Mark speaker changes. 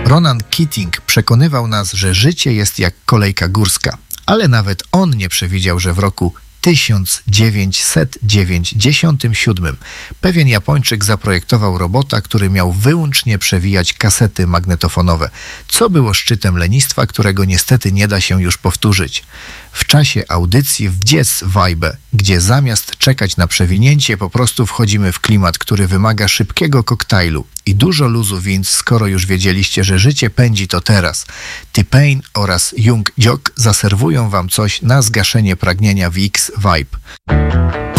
Speaker 1: Ronan Keating przekonywał nas, że życie jest jak kolejka górska, ale nawet on nie przewidział, że w roku 1997 pewien Japończyk zaprojektował robota, który miał wyłącznie przewijać kasety magnetofonowe, co było szczytem lenistwa, którego niestety nie da się już powtórzyć. W czasie audycji w Jazz Vibe, gdzie zamiast czekać na przewinięcie po prostu wchodzimy w klimat, który wymaga szybkiego koktajlu i dużo luzu, więc skoro już wiedzieliście, że życie pędzi, to teraz T-Pain oraz Jung Jock zaserwują wam coś na zgaszenie pragnienia w X Vibe.